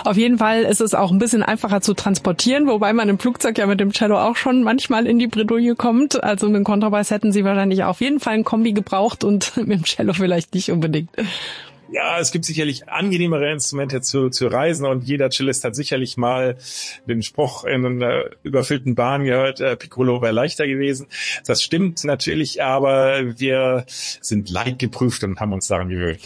Auf jeden Fall ist es auch ein bisschen einfacher zu transportieren, wobei man im Flugzeug ja mit dem Cello auch schon manchmal in die Bredouille kommt. Also mit dem Kontrabass hätten Sie wahrscheinlich auf jeden Fall ein Kombi gebraucht und mit dem Cello vielleicht nicht unbedingt. Ja, es gibt sicherlich angenehmere Instrumente zu reisen und jeder Cellist hat sicherlich mal den Spruch in einer überfüllten Bahn gehört, Piccolo wäre leichter gewesen. Das stimmt natürlich, aber wir sind leidgeprüft und haben uns daran gewöhnt.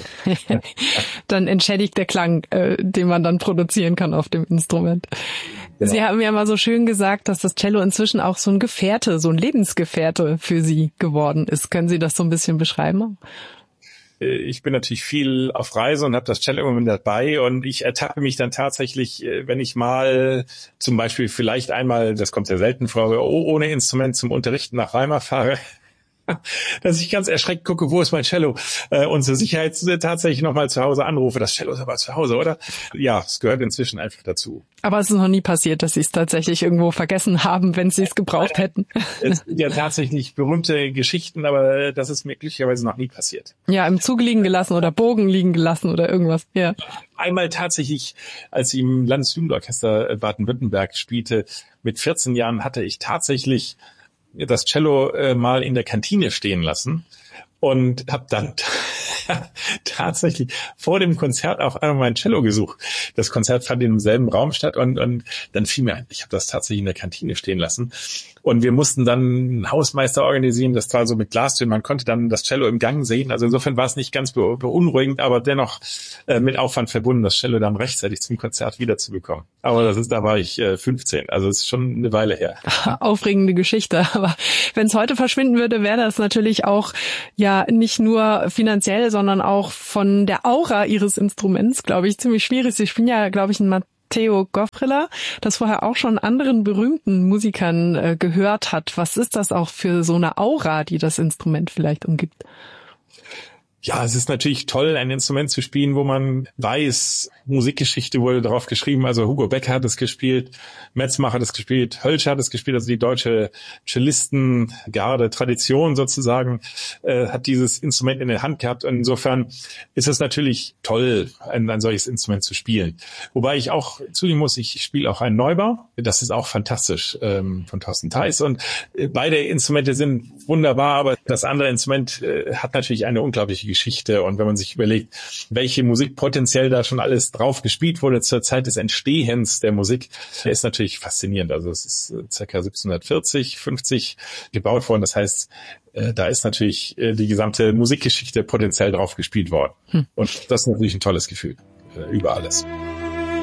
Dann entschädigt der Klang, den man dann produzieren kann auf dem Instrument. Genau. Sie haben ja mal so schön gesagt, dass das Cello inzwischen auch so ein Gefährte, so ein Lebensgefährte für Sie geworden ist. Können Sie das so ein bisschen beschreiben? Ich bin natürlich viel auf Reise und habe das Cello immer mit dabei und ich ertappe mich dann tatsächlich, wenn ich mal zum Beispiel vielleicht einmal, das kommt sehr selten vor, ohne Instrument zum Unterrichten nach Weimar fahre, dass ich ganz erschreckt gucke, wo ist mein Cello? Und zur Sicherheit tatsächlich nochmal zu Hause anrufe. Das Cello ist aber zu Hause, oder? Ja, es gehört inzwischen einfach dazu. Aber es ist noch nie passiert, dass Sie es tatsächlich irgendwo vergessen haben, wenn Sie es gebraucht hätten. Es sind ja tatsächlich berühmte Geschichten, aber das ist mir glücklicherweise noch nie passiert. Ja, im Zug liegen gelassen oder Bogen liegen gelassen oder irgendwas. Ja. Einmal tatsächlich, als ich im Landesjugendorchester Baden-Württemberg spielte, mit 14 Jahren hatte ich tatsächlich das Cello mal in der Kantine stehen lassen und habe dann tatsächlich vor dem Konzert auf einmal mein Cello gesucht. Das Konzert fand in demselben Raum statt und dann fiel mir ein, ich habe das tatsächlich in der Kantine stehen lassen. Und wir mussten dann einen Hausmeister organisieren, das war so mit Glastüren, man konnte dann das Cello im Gang sehen. Also insofern war es nicht ganz beunruhigend, aber dennoch mit Aufwand verbunden, das Cello dann rechtzeitig zum Konzert wiederzubekommen. Aber da war ich 15, also es ist schon eine Weile her. Aufregende Geschichte, aber wenn es heute verschwinden würde, wäre das natürlich auch ja nicht nur finanziell, sondern auch von der Aura Ihres Instruments, glaube ich, ziemlich schwierig. Sie spielen ja, glaube ich, ein Matteo Goffrilla, das vorher auch schon anderen berühmten Musikern gehört hat. Was ist das auch für so eine Aura, die das Instrument vielleicht umgibt? Ja, es ist natürlich toll, ein Instrument zu spielen, wo man weiß, Musikgeschichte wurde drauf geschrieben. Also Hugo Becker hat es gespielt, Metzmacher hat es gespielt, Hölscher hat es gespielt. Also die deutsche Cellistengarde, Tradition sozusagen, hat dieses Instrument in der Hand gehabt. Und insofern ist es natürlich toll, ein solches Instrument zu spielen. Wobei ich auch zugeben muss, ich spiele auch einen Neubau. Das ist auch fantastisch, von Thorsten Theis. Und beide Instrumente sind wunderbar, aber das andere Instrument hat natürlich eine unglaubliche Geschichte. Und wenn man sich überlegt, welche Musik potenziell da schon alles drauf gespielt wurde zur Zeit des Entstehens der Musik, ist natürlich faszinierend. Also es ist ca. 1740, 50 gebaut worden. Das heißt, da ist natürlich die gesamte Musikgeschichte potenziell drauf gespielt worden. Und das ist natürlich ein tolles Gefühl über alles.